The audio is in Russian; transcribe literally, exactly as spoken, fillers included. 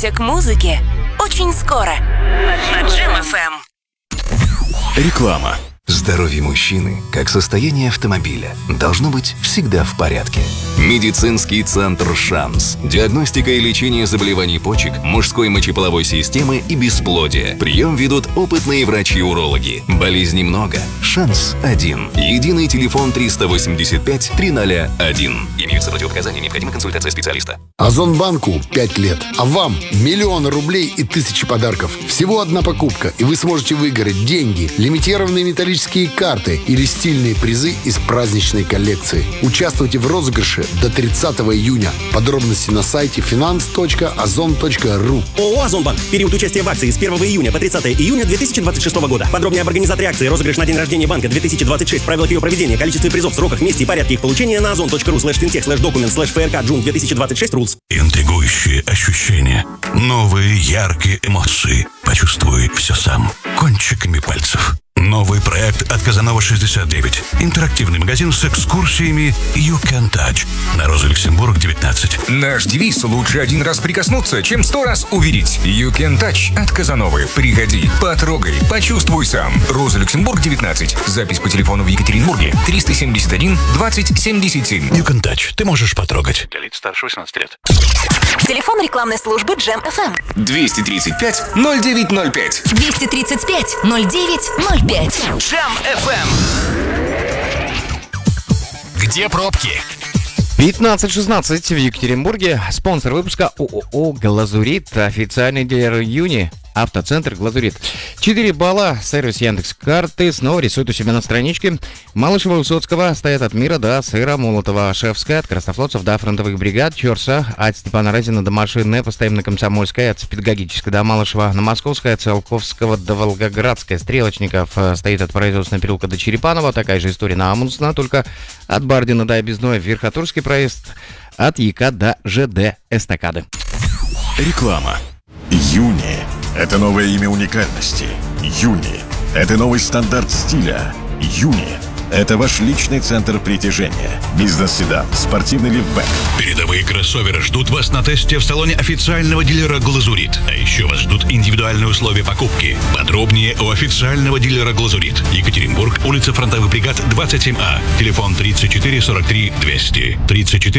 Приготовься к музыке очень скоро на Джем эф эм. Реклама. Здоровье мужчины, как состояние автомобиля, должно быть всегда в порядке. Медицинский центр «Шанс». Диагностика и лечение заболеваний почек, мужской мочеполовой системы и бесплодия. Прием ведут опытные врачи-урологи. Болезней много. Шанс один. Единый телефон триста восемьдесят пять триста один. Имеются противопоказания, необходима консультация специалиста. Озонбанку пять лет, а вам миллионы рублей и тысячи подарков. Всего одна покупка, и вы сможете выиграть деньги, лимитированные металлические карты или стильные призы из праздничной коллекции. Участвуйте в розыгрыше до тридцатого июня. Подробности на сайте финанс точка озон точка ру. ООО «Озонбанк». Период участия в акции с первого июня по тридцатого июня две тысячи двадцать шестого года. Подробнее об организаторе акции, розыгрыш на день рождения банка две тысячи двадцать шесть, правилах ее проведения, количестве призов, сроках, месте и порядке их получения на озон точка ру слэш финтех слэш документ слэш ФРК Джун две тысячи двадцать шесть рулс. Интригующие ощущения, новые яркие эмоции. Почувствуй все сам, кончиками пальцев. Новый проект от Казанова шестьдесят девять. Интерактивный магазин с экскурсиями You Can Touch. На Роза Люксембург, девятнадцать. Наш девиз: лучше один раз прикоснуться, чем сто раз увидеть. You Can Touch от Казановы. Приходи, потрогай, почувствуй сам. Роза Люксембург, девятнадцать. Запись по телефону в Екатеринбурге триста семьдесят один двадцать семьдесят семь. You Can Touch. Ты можешь потрогать. Для лиц старше восемнадцати лет. Телефон рекламной службы Джем эф эм. двести тридцать пять ноль девять ноль пять. двести тридцать пять ноль девять ноль пять. Джем эф эм. Где пробки? пятнадцать шестнадцать в Екатеринбурге. Спонсор выпуска ООО «Глазурит». Официальный дилер Юни. Автоцентр «Глазурит». четыре балла. Сервис Яндекс.Карты снова рисует у себя на страничке. Малышева, Высоцкого стоят от Мира до Сыра, Молотова, Шевская, от Краснофлотцев до фронтовых бригад, Чорса, от Степана Разина до Машины, постоим на Комсомольской, от Педагогической до Малышева, на Московской, от Циолковского до Волгоградской, Стрелочников стоит от Производственного переулка до Черепанова, такая же история на Амундсена, только от Бардина до Объездной, Верхотурский проезд, от Яка до ЖД Эстакады. Реклама. Юни – это новое имя уникальности. Юни – это новый стандарт стиля. Юни – это ваш личный центр притяжения. Бизнес-седан, спортивный лифтбэк. Передовые кроссоверы ждут вас на тесте в салоне официального дилера «Глазурит». А еще вас ждут индивидуальные условия покупки. Подробнее у официального дилера «Глазурит». Екатеринбург, улица Фронтовых бригад, двадцать семь А. Телефон тридцать четыре сорок три двести. тридцать четыре